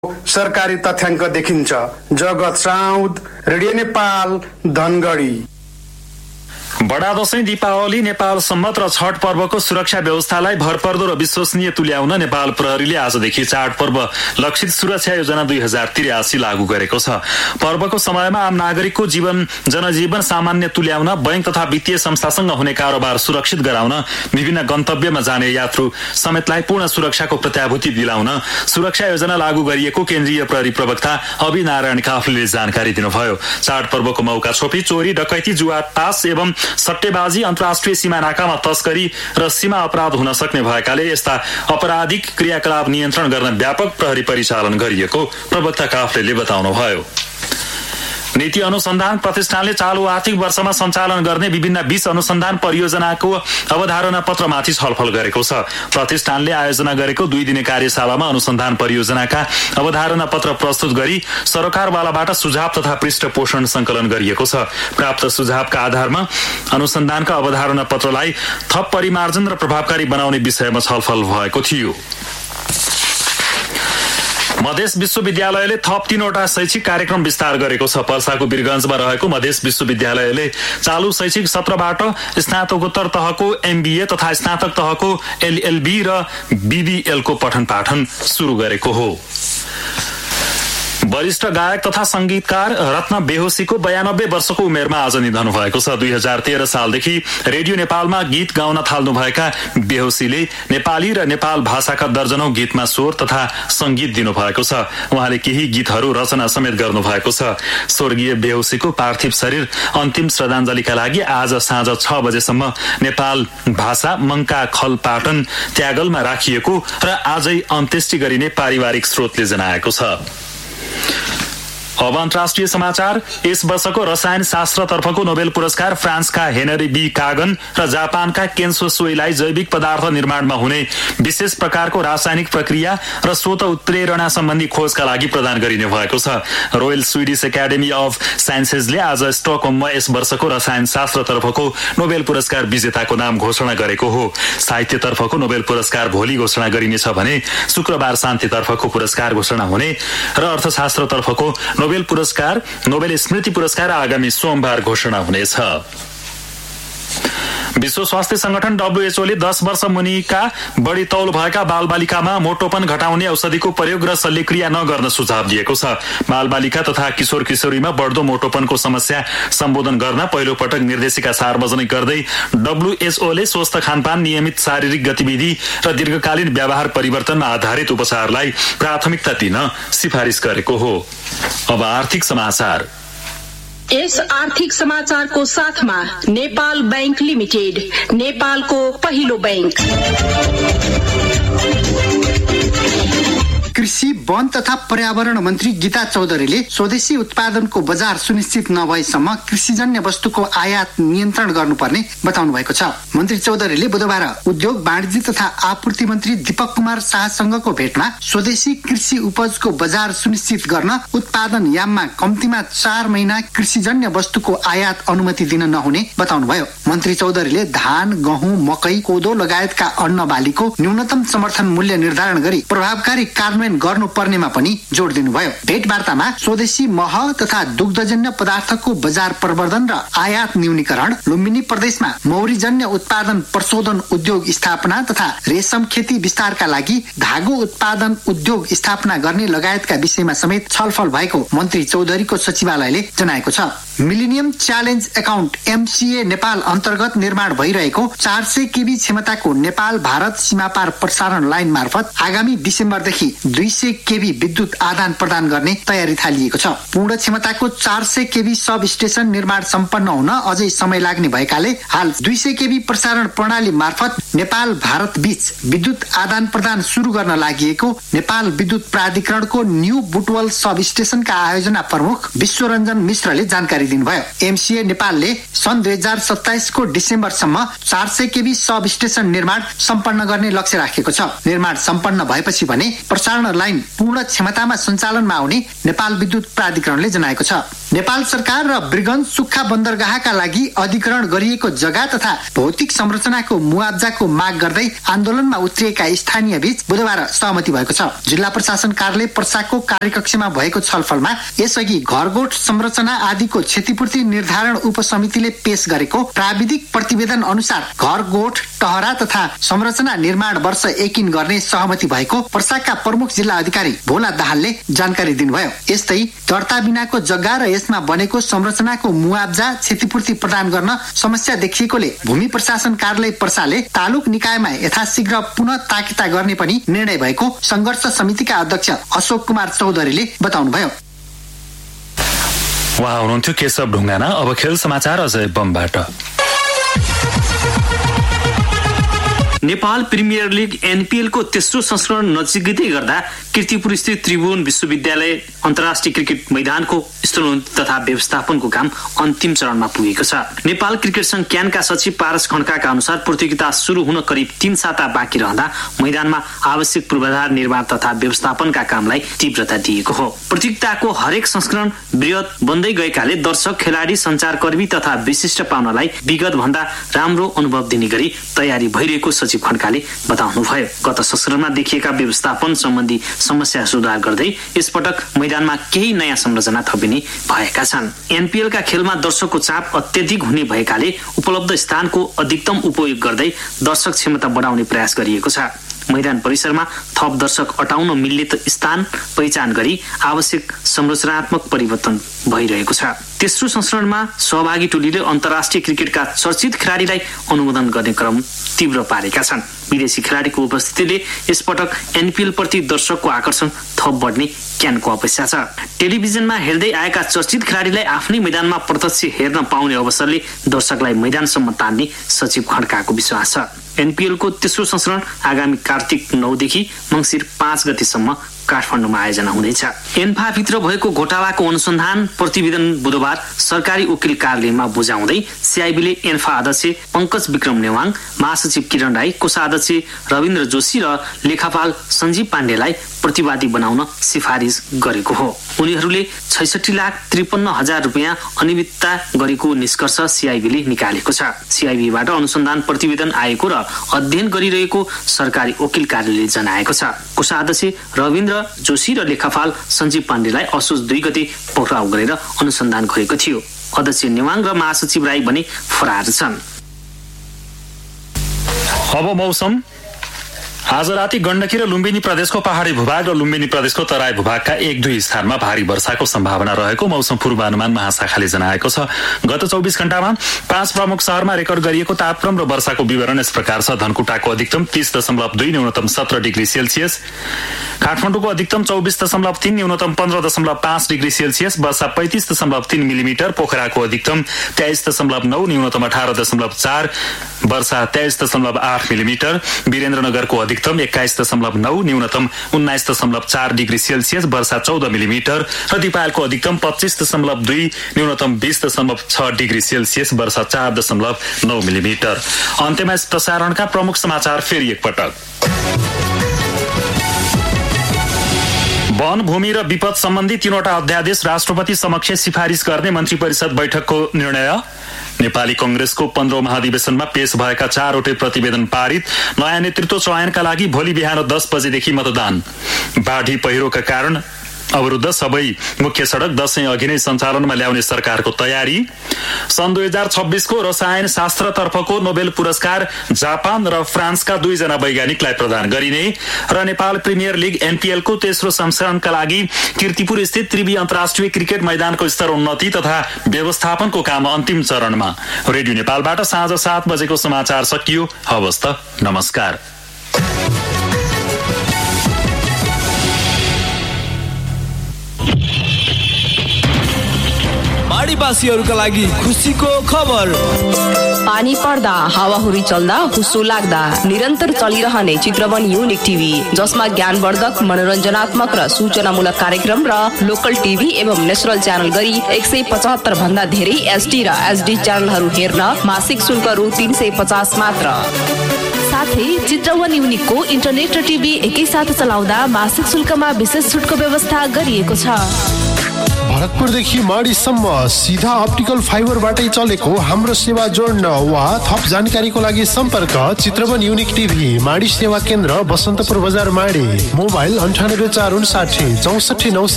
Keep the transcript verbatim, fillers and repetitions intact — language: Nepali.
सरकारी तथ्याङ्क देखिन्छ। जगत साउद, रेडियो नेपाल, धनगढी। बडा दशैं, दीपावली, नेपाल सम्मत र छठ पर्वको सुरक्षा व्यवस्थालाई भरपर्दो र विश्वसनीय तुल्याउन नेपाल प्रहरीले आजदेखि चाडपर्व लक्षित सुरक्षा योजना दुई हजार त्रियासी लागू गरेको छ। पर्वको समयमा आम नागरिकको जीवन जनजीवन सामान्य तुल्याउन, बैंक तथा वित्तीय संस्थासँग हुने कारोबार सुरक्षित गराउन, विभिन्न गन्तव्यमा जाने यात्रु समेतलाई पूर्ण सुरक्षाको प्रत्याभूति दिलाउन सुरक्षा योजना लागू गरिएको केन्द्रीय प्रहरी प्रवक्ता अभि नारायण काफ्लेले जानकारी दिनुभयो। चाडपर्वको मौका छोपी, चोरी, डकैती, जुवा, तास एवं सट्टेबाजी, अन्तर्राष्ट्रिय सीमा नाकामा तस्करी र सीमा अपराध हुन सक्ने भएकाले यस्ता अपराधिक क्रियाकलाप नियन्त्रण गर्न व्यापक प्रहरी परिचालन गरिएको प्रवक्ता काफ्लेले बताउनुभयो। नीति अनुसन्धान प्रतिष्ठानले चालू आर्थिक वर्षमा सञ्चालन गर्ने विभिन्न बीस अनुसन्धान परियोजनाको अवधारणा पत्रमाथि छलफल गरेको छ। प्रतिष्ठानले आयोजना गरेको दुई दिने कार्यशालामा अनुसन्धान परियोजनाका अवधारणा पत्र प्रस्तुत गरी सरकारवालाबाट सुझाव तथा पृष्ठपोषण संकलन गरिएको छ। प्राप्त सुझावका आधारमा अनुसन्धानका अवधारणा पत्रलाई थप परिमार्जन र प्रभावकारी बनाउने विषयमा छलफल भएको थियो। मधेस विश्वविद्यालयले थप तीनवटा शैक्षिक कार्यक्रम विस्तार गरेको छ। पर्साको वीरगञ्जमा रहेको मधेस विश्वविद्यालयले चालू शैक्षिक सत्रबाट स्नातकोत्तर तहको एमबीए तथा स्नातक तहको एलएलबी र बीबीएलको पठन पाठन सुरु गरेको हो। वरिष्ठ गायक तथा संगीतकार रत्न बेहोसीको बयानब्बे वर्षको उमेरमा आज निधन भएको छ। दुई हजार तेह्र सालदेखि रेडियो नेपालमा गीत गाउन थाल्नुभएका बेहोसीले नेपाली र नेपाल भाषाका दर्जनौं गीतमा स्वर तथा संगीत दिनुभएको छ। उहाँले केही गीतहरू रचना समेत गर्नुभएको छ। स्वर्गीय बेहोसीको पार्थिव शरीर अन्तिम श्रद्धाञ्जलीका लागि आज साँझ छ बजेसम्म नेपाल भाषा मंका खल पाटन त्यागलमा राखिएको र आजै अन्त्येष्टि गरिने पारिवारिक स्रोतले जनाएको छ। अब अन्तर्राष्ट्रिय समाचार। यस वर्षको रसायन शास्त्र तर्फको नोबेल पुरस्कार फ्रान्सका हेनरी बी कागन र जापानका केन्सो सोईलाई जैविक पदार्थ निर्माणमा हुने विशेष प्रकारको रासायनिक प्रक्रिया र स्वत उत्प्रेरणा सम्बन्धी खोजका लागि प्रदान गरिने भएको छ। रोयल स्विडिश एकाडेमी अफ साइन्सेसले आज स्टकहोममा यस वर्षको रसायन शास्त्र तर्फको नोबेल पुरस्कार विजेताको नाम घोषणा गरेको हो। साहित्य तर्फको नोबेल पुरस्कार भोलि घोषणा गरिनेछ भने शुक्रबार शान्ति तर्फको पुरस्कार घोषणा हुने र अर्थशास्त्र तर्फको नोबेल पुरस्कार नोबेल स्मृति पुरस्कार आगामी सोमबार घोषणा हुनेछ। विश्व स्वास्थ्य संगठन डब्ल्यूएचओले दस वर्ष मुनिका बढी तौल भएका बालबालिकामा मोटोपन घटाउने औषधिको प्रयोग र शल्यक्रिया नगर्न सुझाव दिएको छ। बालबालिका तथा किशोर किशोरीमा बढ्दो मोटोपनको समस्या सम्बोधन गर्न पहिलो पटक निर्देशिका सार्वजनिक गर्दै डब्ल्यूएचओले स्वस्थ खानपान, नियमित शारीरिक गतिविधि र दीर्घकालीन व्यवहार परिवर्तनमा आधारित उपचारलाई प्राथमिकता दिन सिफारिस गरेको हो। अब आर्थिक समाचार। यस आर्थिक समाचारको साथमा नेपाल बैंक लिमिटेड, नेपालको पहिलो बैंक। कृषि, वन तथा पर्यावरण मन्त्री गीता चौधरीले स्वदेशी उत्पादनको बजार सुनिश्चित नभएसम्म कृषिजन्य वस्तुको आयात नियन्त्रण गर्नुपर्ने बताउनु भएको छ। मन्त्री चौधरीले बुधबार उद्योग, वाणिज्य तथा आपूर्ति मन्त्री दीपक कुमार शाहसँगको भेटमा स्वदेशी कृषि उपजको बजार सुनिश्चित गर्न उत्पादन याममा कम्तीमा चार महिना कृषिजन्य वस्तुको आयात अनुमति दिन नहुने बताउनुभयो। मन्त्री चौधरीले धान, गहुँ, मकै, कोदो लगायतका अन्न बालीको न्यूनतम समर्थन मूल्य निर्धारण गरी प्रभावकारी कार्यान्वयन गर्नुपर्नेमा पनि जोड दिनुभयो। भेटवार्तामा स्वदेशी मह तथा दुग्धजन्य पदार्थको बजार प्रवर्धन र आयात न्यूनीकरण, लुम्बिनी प्रदेशमा मौरीजन्य उत्पादन प्रशोधन उद्योग स्थापना तथा रेशम खेती विस्तारका लागि धागो उत्पादन उद्योग स्थापना गर्ने लगायतका विषयमा समेत छलफल भएको मन्त्री चौधरीको सचिवालयले जनाएको छ। Millennium challenge account MCA Nepal अन्तर्गत निर्माण भइरहेको चार सय केबी क्षमताको नेपाल भारत सीमापार प्रसारण लाइन मार्फत आगामी डिसेम्बरदेखि दुई सय केबी विद्युत आदान प्रदान गर्ने तयारी थालिएको छ। पूर्ण क्षमताको चार सय केबी सब स्टेशन निर्माण सम्पन्न हुन अझै समय लाग्ने भएकाले हाल दुई सय केबी प्रसारण प्रणाली मार्फत नेपाल भारत बीच विद्युत आदान प्रदान सुरु गर्न लागि नेपाल विद्युत प्राधिकरणको न्यू बुटवल सब स्टेशनका आयोजना प्रमुख विश्वरञ्जन मिश्रले जानकारी दिनुभयो। एमसीए नेपालले सन् दुई हजार सत्ताइसको डिसेम्बरसम्म चार सय केबी सब स्टेशन निर्माण सम्पन्न गर्ने लक्ष्य राखेको छ। निर्माण सम्पन्न भएपछि भने प्रसारण लाइन पूर्ण क्षमतामा सञ्चालनमा आउने नेपाल विद्युत प्राधिकरणले जनाएको छ। नेपाल सरकार र ब्रिगन्ज सुक्खा बन्दरगाहका लागि अधिग्रहण गरिएको जग्गा तथा भौतिक संरचनाको मुआब्जाको माग गर्दै आन्दोलनमा उत्रिएका स्थानीय बीच बुधबार सहमति भएको छ। जिल्ला प्रशासन कार्यालय पर्साको कार्यकक्षमा भएको छलफलमा यसअघि घरगोठ संरचना आदिको क्षतिपूर्ति निर्धारण उपसमितिले पेश गरेको प्राविधिक प्रतिवेदन अनुसार घरगोठ टहरा तथा संरचना निर्माण वर्ष एकिन गर्ने सहमति भएको पर्साका प्रमुख जिल्ला अधिकारी भोला दाहालले जानकारी दिनुभयो। यस्तै दर्ता बिनाको जग्गा र यसमा बनेको संरचनाको मुआब्जा क्षतिपूर्ति प्रदान गर्न समस्या देखिएकोले भूमि प्रशासन कार्यालय पर्साले तालुक निकायमा यथाशीघ्र पुनः ताकिता गर्ने पनि निर्णय भएको संघर्ष समितिका अध्यक्ष अशोक कुमार चौधरीले बताउनुभयो। उहाँ हुनुहुन्थ्यो केशव ढुङ्गाना। अब खेल समाचार Ajay बमबाट। Nepal premier league NPL को तेस्रो संस्करण नजिकै गर्दा कीर्तिपुर स्थित त्रिभुवन विश्वविद्यालय अन्तर्राष्ट्रिय क्रिकेट मैदानको स्तरोन्नति तथा व्यवस्थापनको काम अन्तिम चरणमा पुगेको छ। नेपाल क्रिकेट संघ क्यानका सचिव पारस खड्काका अनुसार प्रतियोगिता सुरु हुन करिब तीन साता बाँकी रहँदा मैदानमा आवश्यक पूर्वाधार निर्माण तथा व्यवस्थापनका कामलाई तीव्रता दिएको हो। प्रतियोगिताको हरेक संस्करण बृहत बन्दै गएकाले दर्शक, खेलाडी, सञ्चारकर्मी तथा विशिष्ट पाहुनालाई विगत भन्दा राम्रो अनुभव दिने गरी तयारी भइरहेको सचिव खड्काले बताउनुभयो। गत संस्करणमा देखिएका व्यवस्थापन सम्बन्धी समस्या सुधार गर्दै यसपटक मैदानमा केही नयाँ संरचना थपिने भएका छन्। एनपीएल का खेलमा दर्शकको चाप अत्यधिक हुने भएकाले उपलब्ध स्थानको अधिकतम उपयोग गर्दै दर्शक क्षमता बढाउने प्रयास गरिएको छ। मैदान परिसरमा थप दर्शक अटाउन मिल्ने स्थान पहिचान गरी आवश्यक संरचनात्मक परिवर्तन भइरहेको छ। तेस्रो संस्करणमा सहभागी टोलीले अन्तर्राष्ट्रिय क्रिकेटका चर्चित खेलाडीलाई अनुमोदन गर्ने क्रम तीव्र पारेका छन्। विदेशी खेलाडीको उपस्थितिले यसपटक एनपीएल प्रति दर्शकको आकर्षण थप बढ्ने क्यानको अपेक्षा छ। टेलिभिजनमा हेर्दै आएका चर्चित खेलाडीलाई आफ्नै मैदानमा प्रत्यक्ष हेर्न पाउने अवसरले दर्शकलाई मैदानसम्म तान्ने सचिव खड्काको विश्वास छ। एनपीएल को तेस्रो संस्करण आगामी कार्तिक नौदेखि मङ्सिर पाँच गतिसम्म काठमाडौँमा आयोजना हुनेछ। एन्फा भित्र भएको घोटालाको अनुसन्धान प्रतिवेदन बुधबार सरकारी वकिल कार्यालयमा बुझाउँदै सीआईबीले एन्फा अध्यक्ष पंकज विक्रम नेवाङ, महासचिव किरण राई, कोषाध्यक्ष रविन्द्र जोशी र लेखापाल सञ्जीव पाण्डेलाई प्रतिवादी बनाउन सिफारिस गरेको हो। उनीहरूले छैसठी लाख त्रिपन्न हजार रुपियाँ अनियमितता गरेको निष्कर्ष सीआईबीले निकालेको छ। सीआईबीबाट अनुसन्धान प्रतिवेदन आएको र अध्ययन गरिरहेको सरकारी वकिल कार्यालयले जनाएको छ। कोषाध्यक्ष रविन्द्र जोशी र लेखापाल सञ्जीव पाण्डेलाई असोज दुई गते पक्राउ गरेर अनुसन्धान गरेको थियो। अध्यक्ष नेवाङ र महासचिव राई भने फरार छन्। अब मौसम। आज राति गण्डकी र लुम्बिनी प्रदेशको पहाडी भूभाग र लुम्बिनी प्रदेशको तराई भूभागका एक दुई स्थानमा भारी वर्षाको सम्भावना रहेको मौसम पूर्वानुमान महाशाखाले जनाएको छ। गत चौबिस घण्टामा पाँच प्रमुख शहरमा रेकर्ड गरिएको तापक्रम र वर्षाको विवरण यस प्रकार छ। धनकुटाको अधिकतम तीस दशमलव दुई, न्यूनतम सत्र डिग्री सेल्सियस। काठमाडौँको अधिकतम चौबिस दशमलव तीन, न्यूनतम पन्ध्र दशमलव पाँच डिग्री सेल्सियस। वर्षा पैंतिस दशमलव तीन मिलिमिटर। पोखराको अधिकतम तेइस दशमलव नौ, न्यूनतम अठारह दशमलव चार, वर्षा तेइस दशमलव आठ मिलिमिटर। वीरेन्द्रनगरको अधिकतम एक्काइस दशमलव नौ, न्यूनतम उन्नाइस दशमलव चार डिग्री सेल्सियस, वर्षा चौध मिलिमिटर। र दिपायलको अधिकतम पच्चीस दशमलव दुई, न्यूनतम बीस दशमलव छ डिग्री सेल्सियस, वर्षा चार दशमलव नौ मिलिमिटर। अन्त्यमा यस प्रसारणका प्रमुख समाचार फेरि एकपटक। वन, भूमि र विपद सम्बन्धी तीनवटा अध्यादेश राष्ट्रपति समक्ष सिफारिस गर्ने मन्त्री परिषद बैठकको निर्णय। नेपाली कंग्रेसको पन्ध्रौं महाधिवेशनमा पेश भएका चारवटै प्रतिवेदन पारित। नयाँ नेतृत्व चयनका लागि भोलि बिहान दस बजेदेखि मतदान। बाढी पहिरोका कारण अवरुद्ध सबै मुख्य सड़क दशैं अघि नै सञ्चालनमा ल्याउने सरकारको तयारी। सन् दुई हजार छब्बीसको रसायन शास्त्रतर्फको नोबेल पुरस्कार जापान र फ्रान्सका दुईजना वैज्ञानिकलाई प्रदान गरिने। र नेपाल प्रिमियर लिग एनपीएलको तेस्रो संस्करणका लागि कीर्तिपुर स्थित त्रिवी अन्तर्राष्ट्रिय क्रिकेट मैदानको स्तरोन्नति तथा व्यवस्थापनको काम अन्तिम चरणमा। रेडियो नेपालबाट साँझ सात बजेको समाचार सकियो। हवस् त, नमस्कार। बाढीवासीहरूका लागि खुसीको खबर। पानी पर्दा, हावाहुरी चल्दा, हुस्सो लाग्दा निरन्तर चलिरहने चित्रवन युनिक टिभी, जसमा ज्ञानवर्धक, मनोरञ्जनात्मक र सूचनामूलक कार्यक्रम र लोकल टिभी एवं नेशनल च्यानल गरी एक सय पचहत्तर भन्दा धेरै एसडी र एसडी च्यानलहरू हेर्न मासिक शुल्क रु तीन सय पचास मात्र। साथै चित्रवन युनिकको इन्टरनेट र टिभी एकैसाथ चलाउँदा मासिक शुल्कमा विशेष छुटको व्यवस्था गरिएको छ। भरतपुरदेखि माडीसम्म सिधा अप्टिकल फाइबरबाटै चलेको हाम्रो सेवा जोड्न वा थप जानकारीको लागि सम्पर्क चित्रवन युनिक टिभी माडी सेवा केन्द्र बसन्तपुर बजार माडी। मोबाइल अन्ठानब्बे चार उन्साठी चौसठी नौ